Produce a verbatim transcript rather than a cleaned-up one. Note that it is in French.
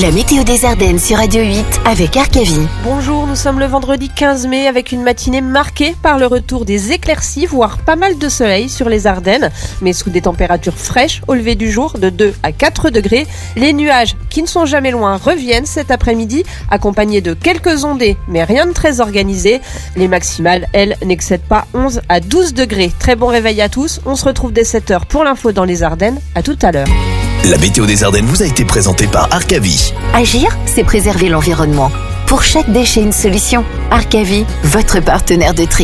La météo des Ardennes sur Radio huit avec Arcavi. Bonjour, nous sommes le vendredi quinze mai avec une matinée marquée par le retour des éclaircies, voire pas mal de soleil sur les Ardennes, mais sous des températures fraîches au lever du jour de deux à quatre degrés. Les nuages, qui ne sont jamais loin, reviennent cet après-midi, accompagnés de quelques ondées, mais rien de très organisé. Les maximales, elles, n'excèdent pas onze à douze degrés. Très bon réveil à tous, on se retrouve dès sept heures pour l'info dans les Ardennes. À tout à l'heure. La météo des Ardennes vous a été présentée par Arcavi. Agir, c'est préserver l'environnement. Pour chaque déchet, une solution. Arcavi, votre partenaire de tri.